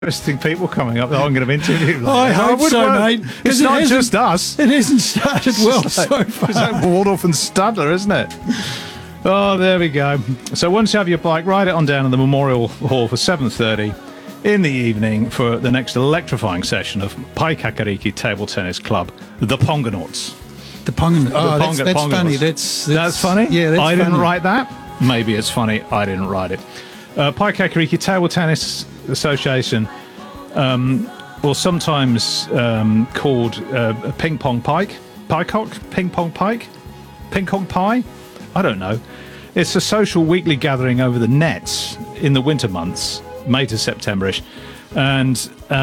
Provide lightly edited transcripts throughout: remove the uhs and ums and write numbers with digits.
interesting people coming up that I'm going to interview. I hope so, work. mate. It's not just us. It hasn't started well so far. It's like Waldorf and Studler, isn't it? Oh, there we go. So once you have your bike, ride it on down to the Memorial Hall for 7:30 in the evening for the next electrifying session of Paikakariki Table Tennis Club, the Pongonauts. The Pongonauts. Oh, that's funny. That's funny? Yeah, that's I funny. didn't write that. Maybe it's funny. I didn't write it. Paikakariki Table Tennis Association, or sometimes called Ping Pong Pike, Ping Pong Pike, Ping Pong Pie. I don't know. It's a social weekly gathering over the nets in the winter months, May to September-ish, and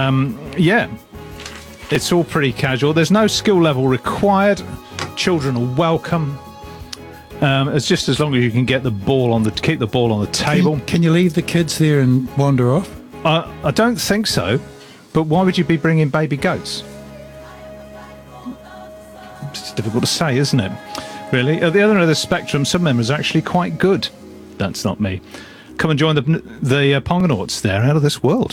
it's all pretty casual. There's no skill level required. Children are welcome. It's just as long as you can get keep the ball on the table. Can you leave the kids there and wander off? I don't think so, but why would you be bringing baby goats? It's difficult to say, isn't it? Really? At the other end of the spectrum, some members are actually quite good. That's not me. Come and join the Pongonauts. They're out of this world.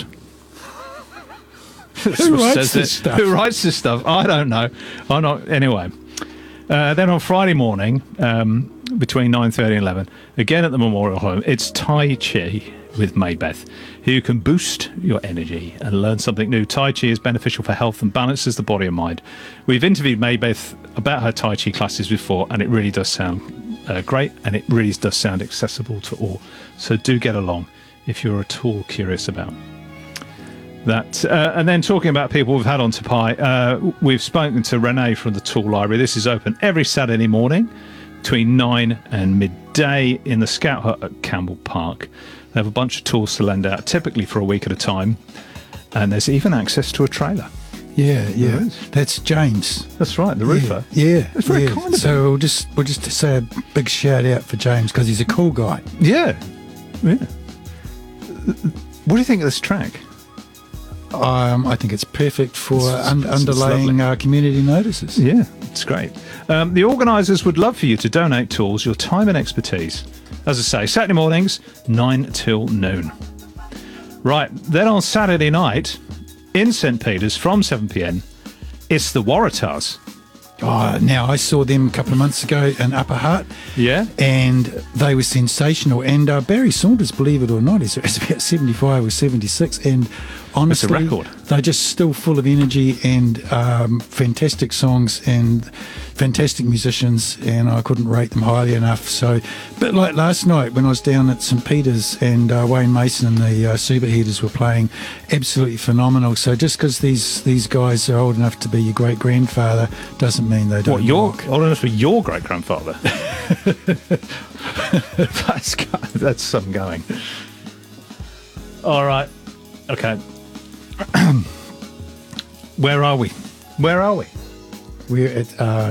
Who writes this stuff? Who writes this stuff? I don't know. I'm not. Anyway. Then on Friday morning, between 9:30 and 11, again at the Memorial Home, it's Tai Chi with Maybeth, who can boost your energy and learn something new. Tai Chi is beneficial for health and balances the body and mind. We've interviewed Maybeth about her Tai Chi classes before, and it really does sound great, and it really does sound accessible to all. So do get along if you're at all curious about that. And then talking about people we've had on to Pi, we've spoken to Renee from the Tool Library. This is open every Saturday morning between 9 and midday in the Scout Hut at Campbell Park. They have a bunch of tools to lend out, typically for a week at a time, and there's even access to a trailer. Yeah. That's James. That's right, the roofer. Yeah. It's very kind of him. So we'll just say a big shout out for James because he's a cool guy. Yeah. What do you think of this track? I think it's perfect for It's underlaying community notices. Yeah, it's great. The organisers would love for you to donate tools, your time and expertise. As I say, Saturday mornings, 9 till noon. Right, then on Saturday night, in St Peter's from 7pm, it's the Waratahs. Oh, now I saw them a couple of months ago in Upper Hutt. Yeah? And they were sensational. And Barry Saunders, believe it or not, is about 75 or 76. And honestly, That's a record. They're just still full of energy and fantastic songs and fantastic musicians. And I couldn't rate them highly enough. So, but like last night when I was down at St Peter's and Wayne Mason and the Superheaters were playing, absolutely phenomenal. So just because these guys are old enough to be your great grandfather doesn't mean they don't. What, old enough for your great grandfather? That's some going. All right. Okay. Where are we? We're at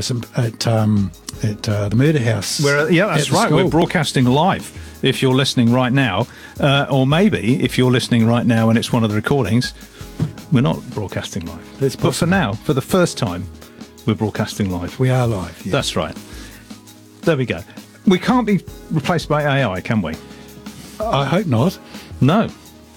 the Murder House. That's right. School. We're broadcasting live. If you're listening right now, or maybe if you're listening right now and it's one of the recordings, we're not broadcasting live. But for now, for the first time, we're broadcasting live. We are live. Yeah. That's right. There we go. We can't be replaced by AI, can we? I hope not. No.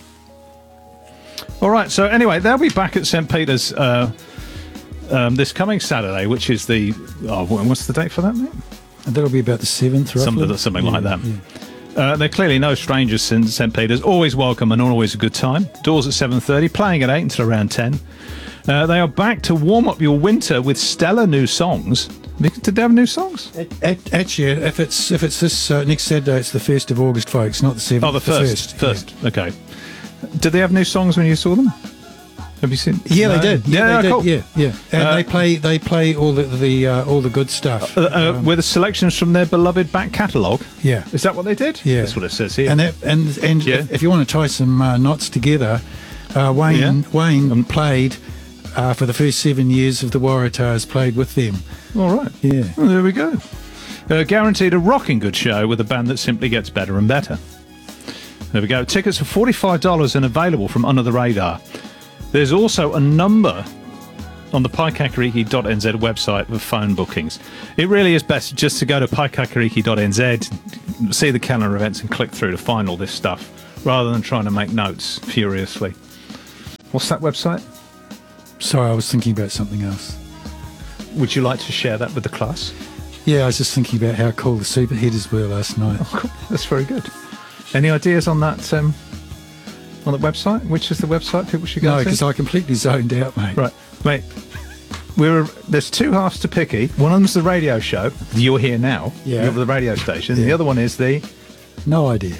All right. So anyway, they'll be back at St Peter's this coming Saturday, which is the what's the date for that, mate? And that'll be about the 7th, roughly. Something like that. Yeah. They're clearly no strangers in St Peter's. Always welcome and always a good time. Doors at 7:30, playing at 8 until around 10. They are back to warm up your winter with stellar new songs. Did they have new songs? Actually, if it's this next Saturday, it's the 1st of August, folks, not the 7th. Oh, the first. Yeah. Okay. Did they have new songs when you saw them? Have you seen? Yeah, they did. Yeah, they cool. did. Yeah. And they play all the good stuff with selections from their beloved back catalogue. Yeah, is that what they did? Yeah, that's what it says here. And if you want to tie some knots together, Wayne played for the first 7 years of the Waratahs. Played with them. All right. Yeah. Well, there we go. Guaranteed a rocking good show with a band that simply gets better and better. There we go. Tickets are $45 and available from Under the Radar. There's also a number on the paikakariki.nz website for phone bookings. It really is best just to go to paikakariki.nz, see the calendar events and click through to find all this stuff rather than trying to make notes furiously. What's that website? Sorry, I was thinking about something else. Would you like to share that with the class? Yeah, I was just thinking about how cool the superheaders were last night. Oh, cool. That's very good. Any ideas on that on the website? Which is the website people should go No, to? because I completely zoned out, mate. Right, mate. There's two halves to Picky. One of them's the radio show. You're here now. Yeah. You're the radio station. Yeah. The other one is No idea.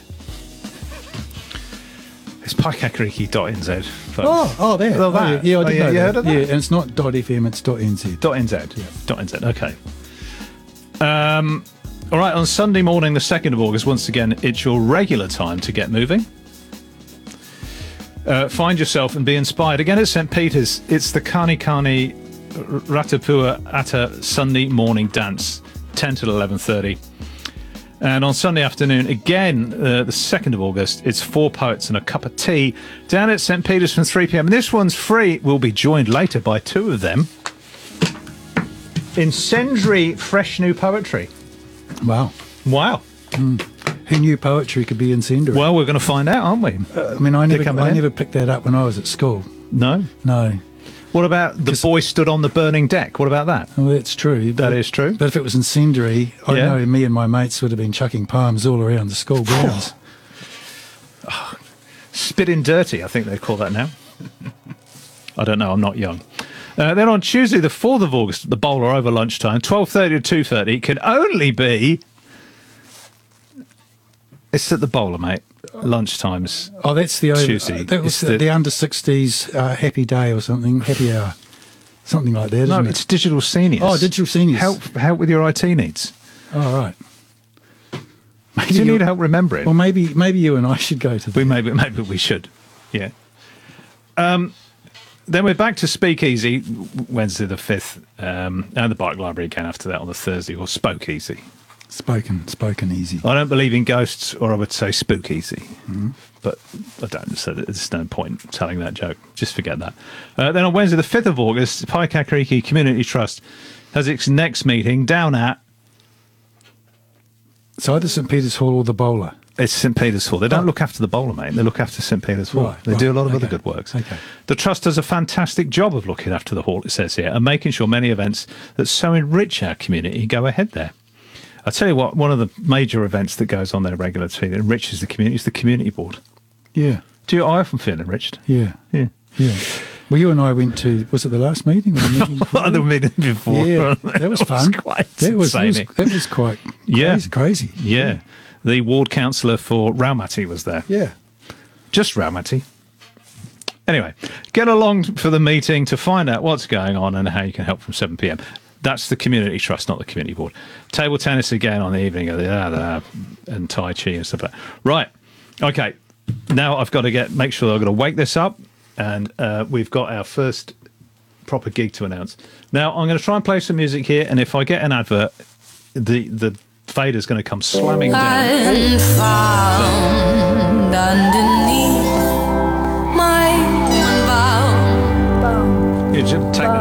it's paikakariki.nz. Oh, there. Oh, that. Yeah, I did know you that. heard of that? Yeah, and it's not .fm, it's .nz. .nz. Yeah. .nz. Okay. All right. On Sunday morning, the 2nd of August, once again, it's your regular time to get moving. Find yourself and be inspired. Again at St. Peter's, it's the Kani Kani Ratapua Atta Sunday morning dance, 10 till 11:30. And on Sunday afternoon, again, the 2nd of August, it's 4 poets and a cup of tea down at St. Peter's from 3 p.m. And this one's free. We'll be joined later by two of them. Incendiary fresh new poetry. Wow. Wow. Who knew poetry could be incendiary? Well, we're going to find out, aren't we? I mean, I They're coming in. never picked that up when I was at school. No? No. What about the boy stood on the burning deck? What about that? Well, that's true. That is true. But if it was incendiary, I Yeah. know me and my mates would have been chucking palms all around the school grounds. Spitting dirty, I think they call that now. I don't know, I'm not young. Then on Tuesday, the 4th of August, at the bowler over lunchtime, 12:30 to 2:30, can only be... It's at the bowler, mate. Lunchtimes. Oh, that's the Tuesday. That was It's the under 60s happy day or something, happy hour, something like that. No, Isn't it's it? Digital Seniors. Oh, digital seniors. Help with your IT needs. Oh, right. Maybe Do you you- need help remembering? Well, maybe you and I should go to that. Maybe we should. Yeah. Then we're back to Speakeasy, Wednesday the 5th, and the Bike Library again after that on the Thursday, or Spokeasy. Spoken easy. I don't believe in ghosts, or I would say spookeasy. But I don't, so there's no point telling that joke. Just forget that. Then on Wednesday, the 5th of August, Paikakariki Community Trust has its next meeting down at... So either St. Peter's Hall or the bowler. It's St. Peter's Hall. They don't look after the bowler, mate. They look after St. Peter's Hall. Right, They do a lot of okay. other good works. Okay. The Trust does a fantastic job of looking after the hall, it says here, and making sure many events that so enrich our community go ahead there. I tell you what, one of the major events that goes on there regularly that enriches the community is the community board. Yeah, I often feel enriched. yeah, Yeah. yeah. Well, you and I went to, was it the last meeting? Or the meeting before? The meeting before. Yeah, that was fun. Quite That was insane. quite Yeah. crazy. Yeah. The ward councillor for Raumati was there. Yeah. Just Raumati. Anyway, get along for the meeting to find out what's going on and how you can help from 7 p.m. That's the community trust, not the community board. Table tennis again on the evening of and Tai Chi and stuff like that. Right. Okay. Now I've got to make sure I've got to wake this up, and we've got our first proper gig to announce. Now I'm going to try and play some music here, and if I get an advert, the fader's going to come slamming down. And found underneath my bow. You just take